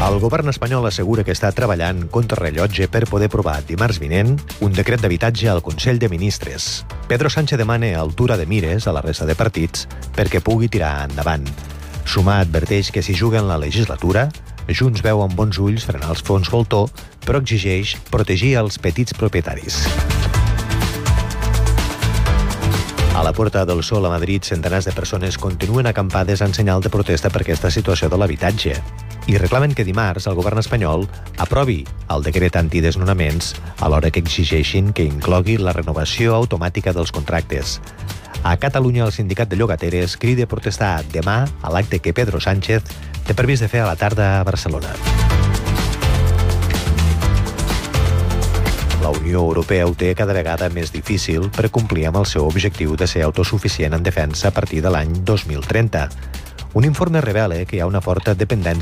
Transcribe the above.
El govern espanyol assegura que està treballant contra rellotge per poder aprovar dimarts vinent un decret d'habitatge al Consell de Ministres. Pedro Sánchez demana altura de mires a la resta de partits perquè pugui tirar endavant. Sumar adverteix que si juguen la legislatura, Junts veu amb bons ulls frenar els fons voltor, però exigeix protegir els petits propietaris. A la Puerta del Sol a Madrid, centenars de persones continuen acampades en senyal de protesta per aquesta situació de l'habitatge i reclamen que dimarts el govern espanyol aprovi el decret antidesnonaments alhora que exigeixin que inclogui la renovació automàtica dels contractes. A Catalunya, el sindicat de llogateres crida a protestar demà a l'acte que Pedro Sánchez té previst de fer a la tarda a Barcelona. La Unió Europea ho té cada vegada més difícil per complir amb el seu objectiu de ser autosuficient en defensa a partir de l'any 2030. Un informe revela que hi ha una forta dependència